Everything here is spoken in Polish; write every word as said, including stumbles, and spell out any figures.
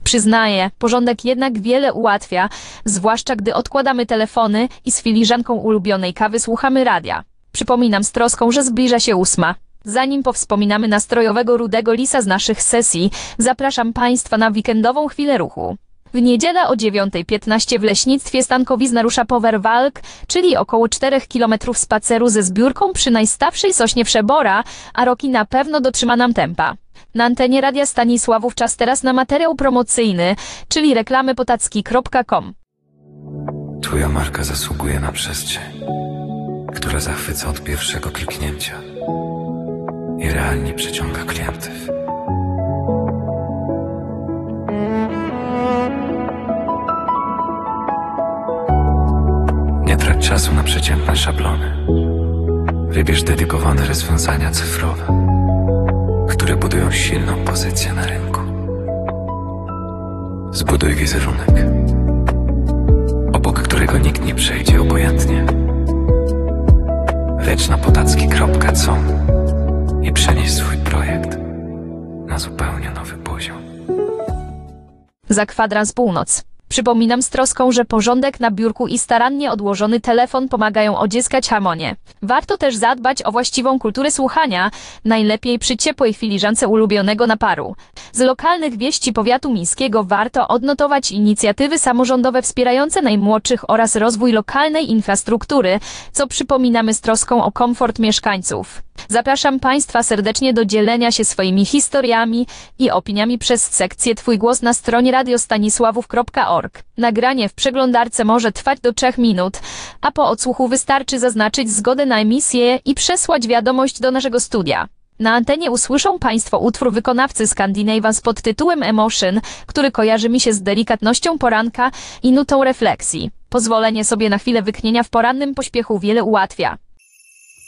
Przyznaję, porządek jednak wiele ułatwia, zwłaszcza gdy odkładamy telefony i z filiżanką ulubionej kawy słuchamy radia. Przypominam z troską, że zbliża się ósma. Zanim powspominamy nastrojowego Rudego Lisa z naszych sesji, zapraszam Państwa na weekendową chwilę ruchu. W niedzielę o dziewiątej piętnaście w leśnictwie Stankowic rusza Power Walk, czyli około czterech kilometrów spaceru ze zbiórką przy najstawszej sośnie Wszebora, a Roki na pewno dotrzyma nam tempa. Na antenie Radia Stanisławów czas teraz na materiał promocyjny, czyli reklamy potacki kropka com. Twoja marka zasługuje na przestrzeń, która zachwyca od pierwszego kliknięcia i realnie przyciąga klientów. Nie trać czasu na przeciętne szablony. Wybierz dedykowane rozwiązania cyfrowe, które budują silną pozycję na rynku. Zbuduj wizerunek, obok którego nikt nie przejdzie obojętnie. Leć na potacki kropka com i przenieś swój projekt na zupełnie nowy poziom. Za kwadrans północ. Przypominam z troską, że porządek na biurku i starannie odłożony telefon pomagają odzyskać harmonię. Warto też zadbać o właściwą kulturę słuchania, najlepiej przy ciepłej filiżance ulubionego naparu. Z lokalnych wieści powiatu miejskiego warto odnotować inicjatywy samorządowe wspierające najmłodszych oraz rozwój lokalnej infrastruktury, co przypominamy z troską o komfort mieszkańców. Zapraszam Państwa serdecznie do dzielenia się swoimi historiami i opiniami przez sekcję Twój głos na stronie radio stanisławów kropka org. Nagranie w przeglądarce może trwać do trzech minut, a po odsłuchu wystarczy zaznaczyć zgodę na emisję i przesłać wiadomość do naszego studia. Na antenie usłyszą Państwo utwór wykonawcy Scandinavians pod tytułem Emotion, który kojarzy mi się z delikatnością poranka i nutą refleksji. Pozwolenie sobie na chwilę wyknienia w porannym pośpiechu wiele ułatwia.